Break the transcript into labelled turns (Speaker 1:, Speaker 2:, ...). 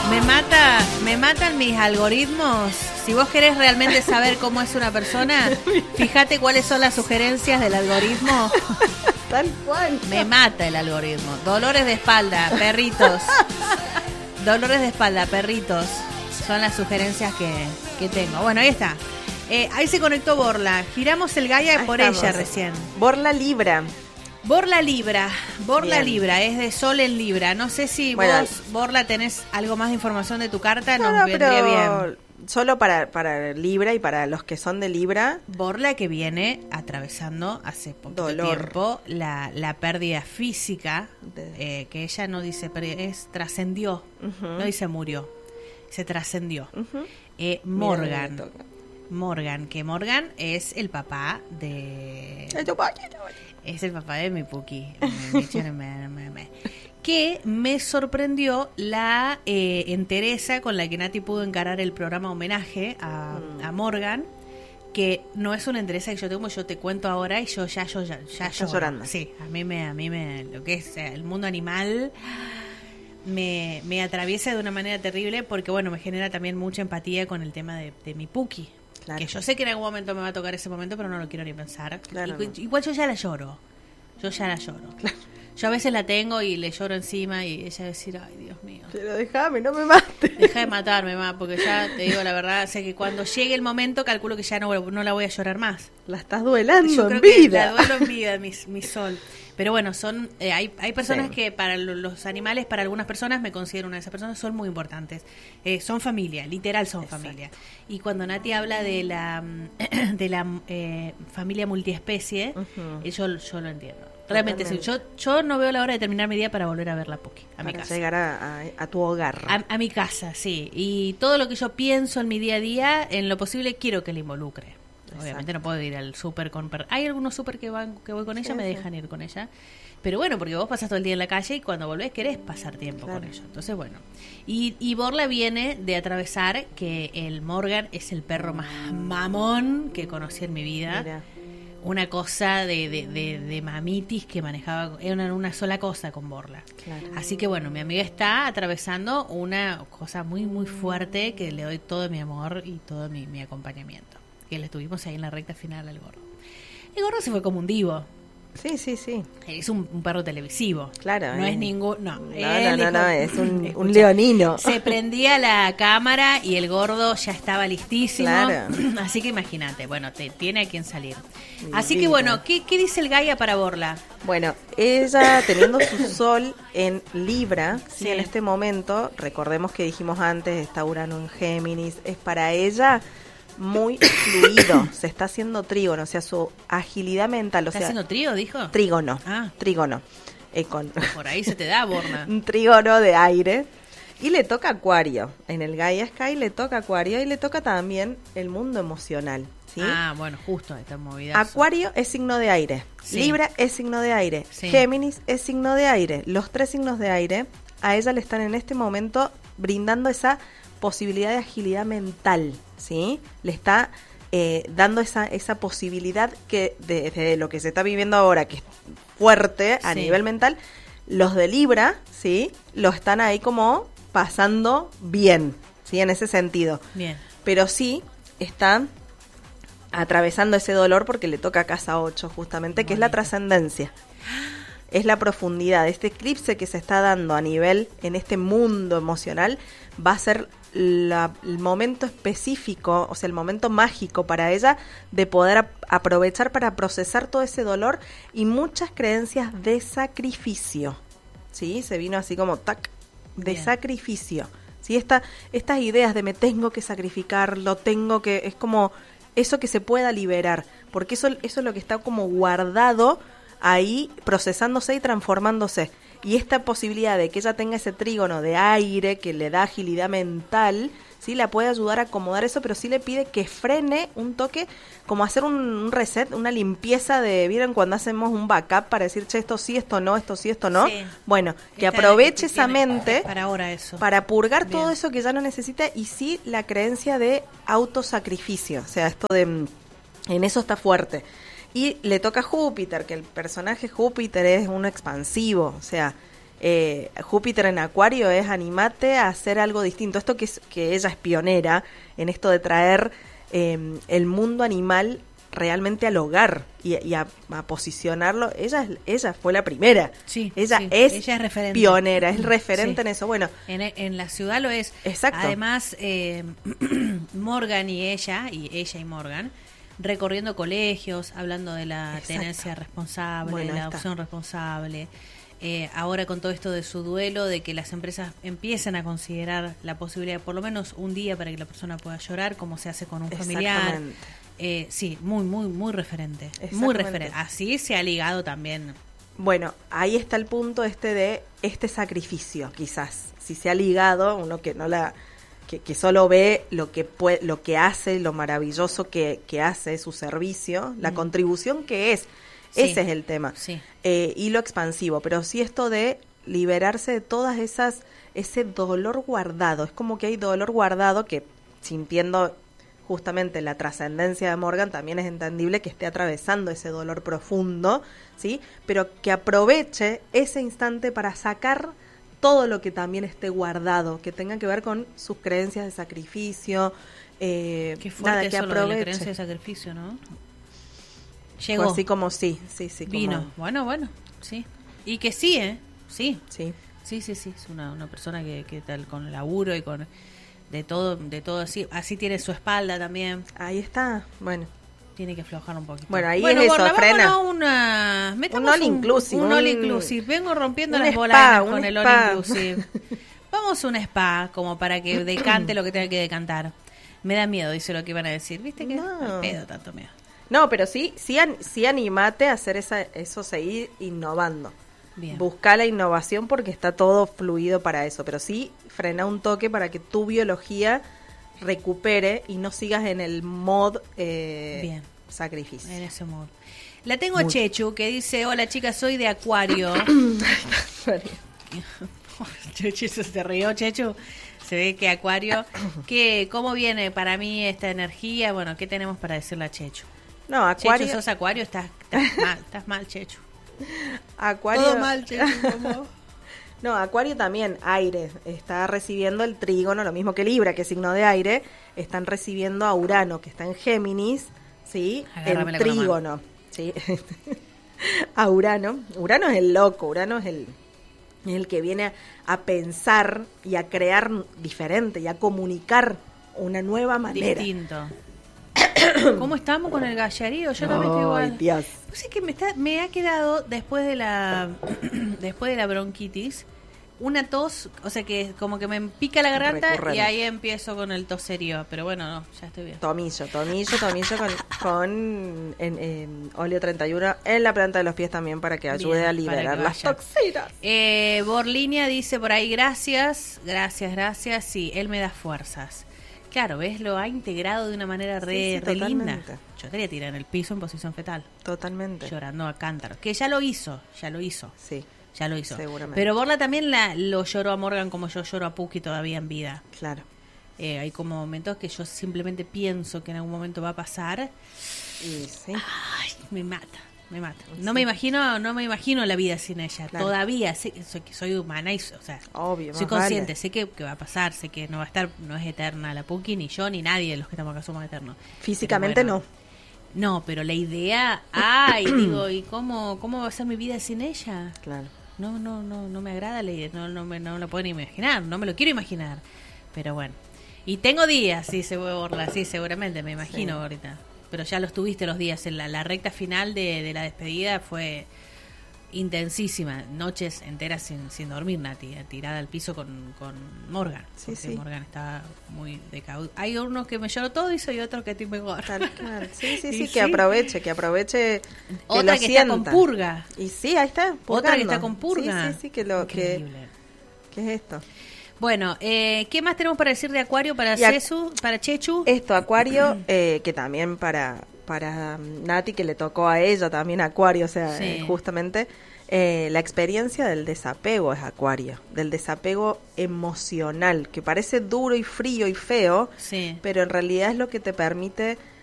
Speaker 1: Me matan mis algoritmos. Si vos querés realmente saber cómo es una persona, fíjate cuáles son las sugerencias del algoritmo.
Speaker 2: Tal cual.
Speaker 1: Me mata el algoritmo. Dolores de espalda, perritos. Dolores de espalda, perritos. Son las sugerencias que tengo. Bueno, ahí está. Ahí se conectó Borla. Giramos el Gaia por ella recién.
Speaker 2: Borla Libra.
Speaker 1: Borla Libra, es de Sol en Libra. No sé si vos, Borla, tenés algo más de información de tu carta.
Speaker 2: No, vendría bien. Solo para Libra y para los que son de Libra.
Speaker 1: Borla que viene atravesando hace poco tiempo la pérdida física, que ella no dice pérdida, trascendió, no dice murió, se trascendió. Morgan, que Morgan es el papá de... Es el papá de mi Puki. Que me sorprendió la entereza con la que Nati pudo encarar el programa homenaje a Morgan, que no es una entereza que yo tengo, yo te cuento ahora y yo ya lloro.
Speaker 2: Llorando.
Speaker 1: Sí, a mí me lo que es el mundo animal me atraviesa de una manera terrible porque bueno, me genera también mucha empatía con el tema de mi Puki. Claro. Que yo sé que en algún momento me va a tocar ese momento, pero no lo quiero ni pensar. Claro, igual yo ya la lloro. Claro. Yo a veces la tengo y le lloro encima y ella va a decir, ay, Dios mío.
Speaker 2: Pero déjame, no me mates.
Speaker 1: Deja de matarme, porque ya te digo la verdad, sé que cuando llegue el momento calculo que ya no la voy a llorar más.
Speaker 2: La estás duelando
Speaker 1: yo
Speaker 2: en
Speaker 1: creo
Speaker 2: vida.
Speaker 1: Que la duelo en vida, mi sol. Pero bueno, hay personas que para los animales, para algunas personas, me considero una de esas personas, son muy importantes. Son familia, literal son familia. Y cuando Nati habla de la familia multiespecie, yo lo entiendo. Realmente sí. Yo no veo la hora de terminar mi día para volver a ver la Puki, mi casa.
Speaker 2: Llegar a tu hogar.
Speaker 1: A mi casa, sí. Y todo lo que yo pienso en mi día a día, en lo posible quiero que le involucre. Obviamente no puedo ir al súper con... Hay algunos súper que voy con ella, me dejan ir con ella. Pero bueno, porque vos pasás todo el día en la calle y cuando volvés querés pasar tiempo con ellos. Entonces, bueno. Y Borla viene de atravesar que el Morgan es el perro más mamón que conocí en mi vida. Mira. Una cosa de mamitis que manejaba, era una sola cosa con Borla. Claro. Así que bueno, mi amiga está atravesando una cosa muy, muy fuerte que le doy todo mi amor y todo mi acompañamiento. Que le estuvimos ahí en la recta final al gordo. El gordo se fue como un divo.
Speaker 2: Sí.
Speaker 1: Es un perro televisivo.
Speaker 2: Claro.
Speaker 1: No es ningún... No,
Speaker 2: es un leonino.
Speaker 1: Se prendía la cámara y el gordo ya estaba listísimo.
Speaker 2: Claro.
Speaker 1: Así que imagínate, bueno, tiene a quien salir. Así que bueno, ¿qué dice el Gaia para Borla?
Speaker 2: Bueno, ella teniendo su sol en Libra, sí, en este momento, recordemos que dijimos antes, está Urano en Géminis, es para ella... muy fluido, se está haciendo trígono, o sea, su agilidad mental,
Speaker 1: ¿Está haciendo trío, dijo?
Speaker 2: Trígono.
Speaker 1: Por ahí se te da, Borna.
Speaker 2: Un trígono de aire. Y le toca Acuario. En el Gaia Sky le toca Acuario y le toca también el mundo emocional, ¿sí?
Speaker 1: Bueno, justo esta movida.
Speaker 2: Acuario es signo de aire, sí. Libra es signo de aire, sí. Géminis es signo de aire. Los tres signos de aire a ella le están en este momento brindando esa posibilidad de agilidad mental, ¿sí? Le está dando esa posibilidad que de lo que se está viviendo ahora, que es fuerte a nivel mental, los de Libra, ¿sí? Lo están ahí como pasando bien, ¿sí? En ese sentido.
Speaker 1: Bien.
Speaker 2: Pero sí están atravesando ese dolor porque le toca casa 8 justamente, que es la trascendencia. Es la profundidad. Este eclipse que se está dando a nivel en este mundo emocional va a ser el momento específico, o sea, el momento mágico para ella de poder aprovechar para procesar todo ese dolor y muchas creencias de sacrificio, ¿sí? Se vino así como tac, de Bien. Sacrificio, ¿sí? Estas ideas de me tengo que sacrificar, es como eso que se pueda liberar, porque eso es lo que está como guardado ahí, procesándose y transformándose. Y esta posibilidad de que ella tenga ese trígono de aire que le da agilidad mental, sí, la puede ayudar a acomodar eso, pero sí le pide que frene un toque, como hacer un reset, una limpieza de, ¿vieron cuando hacemos un backup para decir, che, esto sí, esto no, esto sí, esto no? Sí. Bueno, que aproveche esa mente
Speaker 1: para ahora eso,
Speaker 2: para purgar Bien. Todo eso que ya no necesita, y sí la creencia de autosacrificio, o sea, esto de, en eso está fuerte. Y le toca a Júpiter, que el personaje Júpiter es un expansivo, o sea, Júpiter en Acuario es animate a hacer algo distinto. Esto que ella es pionera en esto de traer el mundo animal realmente al hogar y a posicionarlo. Ella fue la primera.
Speaker 1: Sí,
Speaker 2: ella es
Speaker 1: referente.
Speaker 2: Pionera, es referente en eso. Bueno,
Speaker 1: en la ciudad lo es.
Speaker 2: Exacto.
Speaker 1: Además, Morgan y ella y Morgan, recorriendo colegios, hablando de la tenencia responsable,
Speaker 2: bueno,
Speaker 1: de la adopción responsable. Ahora con todo esto de su duelo, de que las empresas empiezan a considerar la posibilidad de por lo menos un día para que la persona pueda llorar, como se hace con un familiar. Sí, muy referente. Muy referente. Así se ha ligado también.
Speaker 2: Bueno, ahí está el punto de sacrificio, quizás. Si se ha ligado, uno que no que solo ve lo que hace, lo maravilloso que hace su servicio, la contribución que es.
Speaker 1: Sí.
Speaker 2: Ese es el tema.
Speaker 1: Sí.
Speaker 2: Y lo expansivo. Pero sí esto de liberarse de todas ese dolor guardado. Es como que hay dolor guardado que, sintiendo justamente la trascendencia de Morgan, también es entendible que esté atravesando ese dolor profundo, ¿sí? Pero que aproveche ese instante para sacar todo lo que también esté guardado, que tenga que ver con sus creencias de sacrificio.
Speaker 1: Qué fuerte eso, lo de la creencia de sacrificio, ¿no? Llegó.
Speaker 2: Fue así como sí.
Speaker 1: Vino.
Speaker 2: Como...
Speaker 1: Bueno, sí. Y que sí, Sí.
Speaker 2: Sí.
Speaker 1: Sí. Es una persona que tal con el laburo y con de todo así tiene su espalda también.
Speaker 2: Ahí está, bueno.
Speaker 1: Tiene que aflojar un poquito.
Speaker 2: Bueno, ahí es eso,
Speaker 1: Borla,
Speaker 2: frena.
Speaker 1: Metamos
Speaker 2: all inclusive.
Speaker 1: Un all inclusive. Vengo rompiendo las
Speaker 2: spa,
Speaker 1: bolas con el
Speaker 2: spa.
Speaker 1: all inclusive. Vamos a un spa, como para que decante lo que tenga que decantar. Me da miedo, dice lo que iban a decir. ¿Viste que al pedo tanto miedo?
Speaker 2: No, pero sí animate a hacer eso, seguir innovando.
Speaker 1: Bien.
Speaker 2: Busca la innovación porque está todo fluido para eso, pero sí frena un toque para que tu biología recupere y no sigas en el mod
Speaker 1: Bien.
Speaker 2: sacrificio.
Speaker 1: En ese modo. La tengo a Chechu, que dice, hola chicas, soy de Acuario. Chechu se rió, Chechu. Se ve que Acuario, ¿cómo viene para mí esta energía? Bueno, ¿qué tenemos para decirle a Chechu?
Speaker 2: No, Acuario.
Speaker 1: Chechu, sos Acuario, estás mal, Chechu.
Speaker 2: Acuario.
Speaker 1: Todo mal, Chechu, ¿cómo?
Speaker 2: No, Acuario también, aire, está recibiendo el trígono, lo mismo que Libra, que es signo de aire, están recibiendo a Urano, que está en Géminis, ¿sí?
Speaker 1: Agárramela
Speaker 2: en
Speaker 1: con la mano.
Speaker 2: trígono, ¿sí? A Urano. Urano es el loco, Urano es el que viene a pensar y a crear diferente y a comunicar una nueva manera.
Speaker 1: Distinto. ¿Cómo estamos con el gallarío? Yo también estoy igual.
Speaker 2: Dios.
Speaker 1: Pues es que me ha quedado después de la bronquitis una tos, o sea que como que me pica la garganta
Speaker 2: Recurrente.
Speaker 1: y ahí empiezo con el toserío, pero bueno, no, ya estoy bien.
Speaker 2: Tomillo con óleo 31 en la planta de los pies también para que ayude
Speaker 1: Bien,
Speaker 2: a liberar
Speaker 1: para que
Speaker 2: las
Speaker 1: vaya.
Speaker 2: toxinas.
Speaker 1: Borlinia dice por ahí, gracias, sí, él me da fuerzas. Claro, ¿ves? Lo ha integrado de una manera re linda.
Speaker 2: totalmente.
Speaker 1: Yo estaría tirada en el piso en posición fetal,
Speaker 2: Totalmente.
Speaker 1: llorando a cántaros, que ya lo hizo.
Speaker 2: Sí,
Speaker 1: Ya lo hizo.
Speaker 2: Seguramente.
Speaker 1: Pero Borla también lo lloró a Morgan como yo lloro a Puki todavía en vida.
Speaker 2: claro.
Speaker 1: Hay como momentos que yo simplemente pienso que en algún momento va a pasar.
Speaker 2: Y sí.
Speaker 1: Ay, me mata. No me imagino la vida sin ella.
Speaker 2: Claro.
Speaker 1: Todavía sé que soy humana y, o sea,
Speaker 2: Obvio,
Speaker 1: soy
Speaker 2: más
Speaker 1: consciente,
Speaker 2: vale.
Speaker 1: sé que va a pasar, sé que no va a estar, no es eterna la Puki, ni yo, ni nadie de los que estamos acá somos eternos.
Speaker 2: Físicamente
Speaker 1: Pero bueno, no, pero la idea, digo, ¿y cómo va a ser mi vida sin ella?
Speaker 2: Claro.
Speaker 1: No me agrada la idea, no lo puedo ni imaginar, no me lo quiero imaginar. Pero bueno. Y tengo días, sí, se puede borrar, sí, seguramente, me imagino
Speaker 2: Sí.
Speaker 1: ahorita. Pero ya los tuviste los días, en la recta final de la despedida fue intensísima, noches enteras sin dormir, Nati, tirada al piso con Morgan.
Speaker 2: Sí,
Speaker 1: porque
Speaker 2: sí.
Speaker 1: Morgan estaba muy decaído. Hay unos que me lloró todo y soy otro que estoy mejor.
Speaker 2: Tal cual. Sí,
Speaker 1: Y
Speaker 2: que aproveche, que
Speaker 1: otra
Speaker 2: lo
Speaker 1: que
Speaker 2: sienta.
Speaker 1: está con purga.
Speaker 2: Y sí, ahí está.
Speaker 1: Otra que
Speaker 2: purgando.
Speaker 1: está con purga.
Speaker 2: Sí,
Speaker 1: Increíble.
Speaker 2: ¿qué es esto?
Speaker 1: Bueno, ¿qué más tenemos para decir de Acuario para para Chechu?
Speaker 2: Esto, Acuario, que también para Nati, que le tocó a ella también Acuario, o sea,
Speaker 1: Sí.
Speaker 2: justamente la experiencia del desapego es Acuario, del desapego emocional, que parece duro y frío y feo,
Speaker 1: Sí.
Speaker 2: pero en realidad es lo que te permite